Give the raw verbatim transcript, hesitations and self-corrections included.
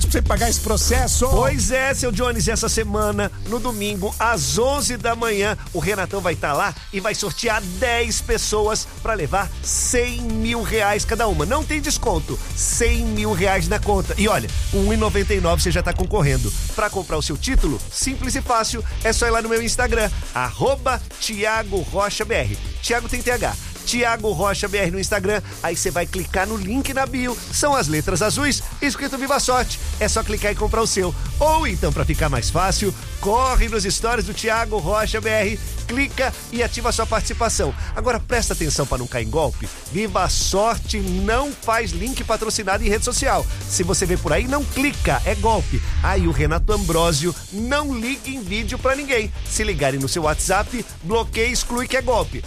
pra você pagar esse processo. Pois é, seu Jones, essa semana, no domingo, às onze da manhã, o Renatão vai estar lá e vai sortear dez pessoas pra levar cem mil reais cada uma. Não tem desconto, cem mil reais na conta. E olha, um real e noventa e nove você já tá concorrendo. Pra comprar o seu título, simples e fácil, é só ir lá no meu Instagram, arroba Thiago Rocha B R. Thiago tem T H. Thiago Rocha B R no Instagram, aí você vai clicar no link na bio, são as letras azuis, escrito Viva Sorte, é só clicar e comprar o seu. Ou então, pra ficar mais fácil, corre nos stories do Thiago Rocha B R, clica e ativa a sua participação. Agora presta atenção para não cair em golpe, Viva Sorte não faz link patrocinado em rede social. Se você vê por aí, não clica, é golpe. Aí o Renato Ambrósio não liga em vídeo pra ninguém. Se ligarem no seu WhatsApp, bloqueia e exclui que é golpe.